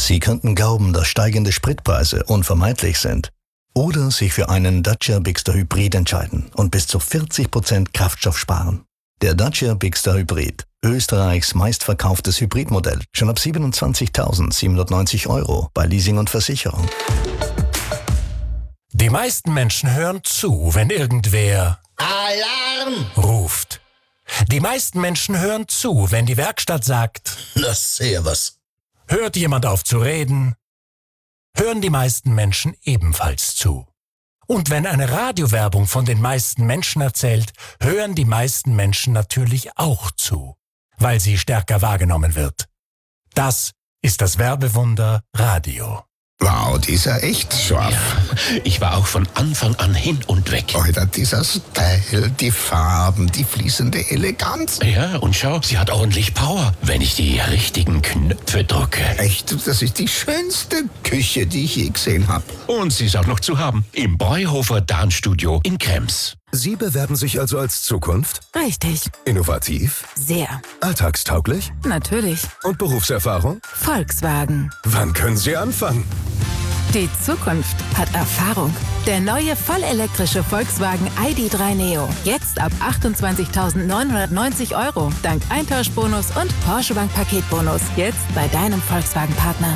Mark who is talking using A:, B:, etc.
A: Sie könnten glauben, dass steigende Spritpreise unvermeidlich sind. Oder sich für einen Dacia Bigster Hybrid entscheiden und bis zu 40% Kraftstoff sparen. Der Dacia Bigster Hybrid, Österreichs meistverkauftes Hybridmodell, schon ab 27.790 € bei Leasing und Versicherung.
B: Die meisten Menschen hören zu, wenn irgendwer
C: Alarm!
B: ruft. Die meisten Menschen hören zu, wenn die Werkstatt sagt,
C: Na, servus.
B: hört jemand auf zu reden, hören die meisten Menschen ebenfalls zu. Und wenn eine Radiowerbung von den meisten Menschen erzählt, hören die meisten Menschen natürlich auch zu, weil sie stärker wahrgenommen wird. Das ist das Werbewunder Radio.
D: Wow, dieser echt scharf.
E: Ja, ich war auch von Anfang an hin und weg.
D: Alter, dieser Style, die Farben, die fließende Eleganz.
E: Ja, und schau, sie hat ordentlich Power, wenn ich die richtigen Knöpfe drücke.
D: Echt, das ist die schönste Küche, die ich je gesehen habe.
E: Und sie ist auch noch zu haben im Breuhofer Darnstudio in Krems.
F: Sie bewerben sich also als Zukunft?
G: Richtig.
F: Innovativ?
G: Sehr.
F: Alltagstauglich?
G: Natürlich.
F: Und Berufserfahrung?
G: Volkswagen.
F: Wann können Sie anfangen?
G: Die Zukunft hat Erfahrung. Der neue vollelektrische Volkswagen ID.3 Neo. Jetzt ab 28.990 €. Dank Eintauschbonus und Porsche Bank Paketbonus. Jetzt bei deinem Volkswagen-Partner.